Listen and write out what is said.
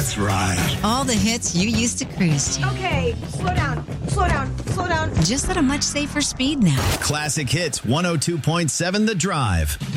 That's right. All the hits you used to cruise to. Okay, slow down, slow down, slow down. Just at a much safer speed now. Classic Hits 102.7 The Drive.